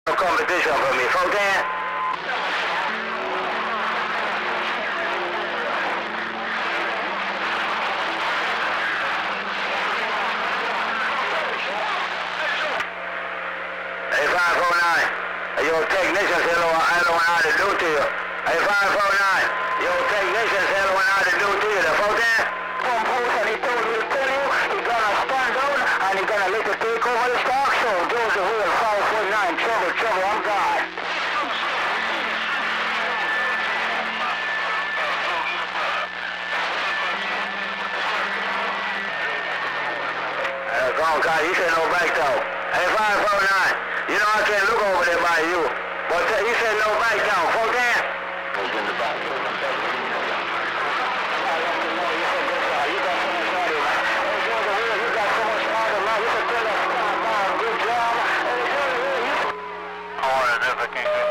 No competition for me, Fontaine. Hey, 549. Your technician said I don't know how to do to you. Hey, 549. Your technician said I don't know how to do to you. The Fontaine? From post and he told me to tell you he's gonna stand down and he's gonna let you take over the stock show. Those are real 549. Trouble, I'm God. Wrong guy, he said no back down. Hey, 549. You know I can't look over there by you. But he said no back down. Fontaine? He's in the back. Good job.